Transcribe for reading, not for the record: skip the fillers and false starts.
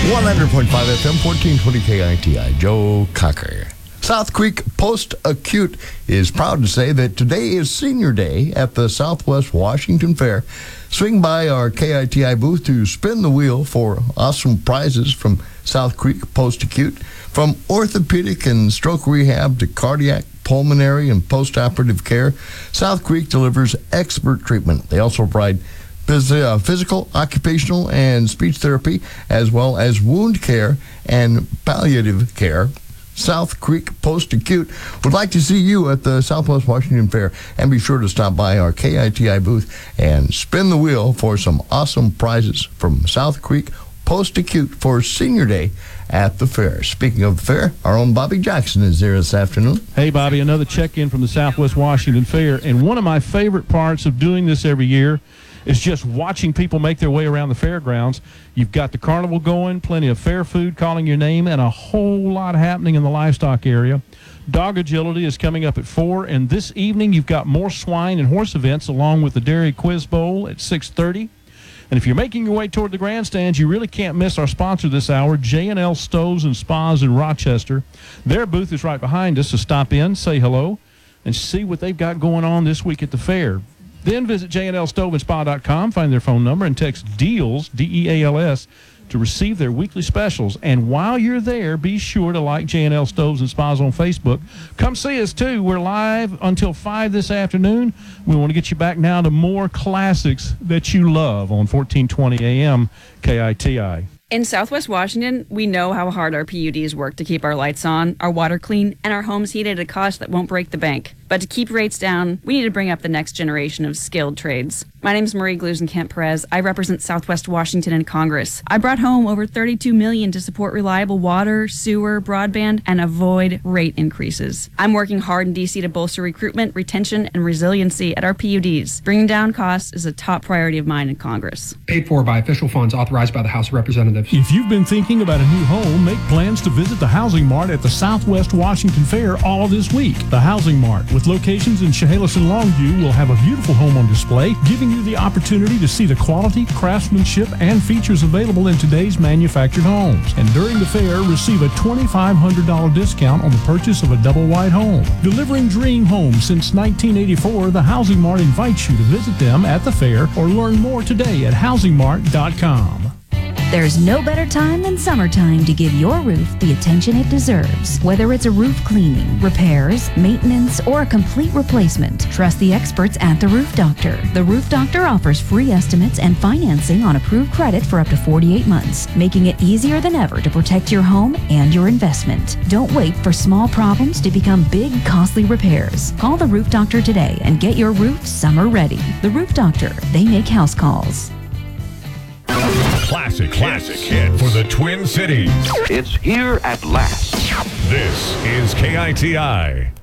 100.5 FM, 1420 KITI, Joe Cocker. South Creek Post-Acute is proud to say that today is Senior Day at the Southwest Washington Fair. Swing by our KITI booth to spin the wheel for awesome prizes from South Creek Post-Acute. From orthopedic and stroke rehab to cardiac, pulmonary, and post-operative care, South Creek delivers expert treatment. They also provide physical, occupational, and speech therapy, as well as wound care and palliative care. South Creek Post-Acute would like to see you at the Southwest Washington Fair, and be sure to stop by our KITI booth and spin the wheel for some awesome prizes from South Creek Post-Acute for Senior Day at the fair. Speaking of the fair, our own Bobby Jackson is there this afternoon. Hey, Bobby, another check-in from the Southwest Washington Fair, and one of my favorite parts of doing this every year is just watching people make their way around the fairgrounds. You've got the carnival going, plenty of fair food calling your name, and a whole lot happening in the livestock area. Dog agility is coming up at 4, and this evening you've got more swine and horse events along with the Dairy Quiz Bowl at 6:30. And if you're making your way toward the grandstands, you really can't miss our sponsor this hour, J&L Stoves and Spas in Rochester. Their booth is right behind us, so stop in, say hello, and see what they've got going on this week at the fair. Then visit jnlstoveandspa.com, find their phone number, and text DEALS, D-E-A-L-S, to receive their weekly specials. And while you're there, be sure to like J&L Stoves and Spas on Facebook. Come see us, too. We're live until 5 this afternoon. We want to get you back now to more classics that you love on 1420 AM KITI. In Southwest Washington, we know how hard our PUDs work to keep our lights on, our water clean, and our homes heated at a cost that won't break the bank. But to keep rates down, we need to bring up the next generation of skilled trades. My name is Marie Glusenkamp-Perez. I represent Southwest Washington in Congress. I brought home over $32 million to support reliable water, sewer, broadband, and avoid rate increases. I'm working hard in D.C. to bolster recruitment, retention, and resiliency at our PUDs. Bringing down costs is a top priority of mine in Congress. Paid for by official funds authorized by the House of Representatives. If you've been thinking about a new home, make plans to visit the Housing Mart at the Southwest Washington Fair all this week. The Housing Mart, with locations in Chehalis and Longview, will have a beautiful home on display, giving you the opportunity to see the quality, craftsmanship, and features available in today's manufactured homes. And during the fair, receive a $2,500 discount on the purchase of a double-wide home. Delivering dream homes since 1984, the Housing Mart invites you to visit them at the fair or learn more today at housingmart.com. There's no better time than summertime to give your roof the attention it deserves. Whether it's a roof cleaning, repairs, maintenance, or a complete replacement, trust the experts at The Roof Doctor. The Roof Doctor offers free estimates and financing on approved credit for up to 48 months, making it easier than ever to protect your home and your investment. Don't wait for small problems to become big, costly repairs. Call The Roof Doctor today and get your roof summer ready. The Roof Doctor, they make house calls. Classic hit for the Twin Cities. It's here at last. This is KITI.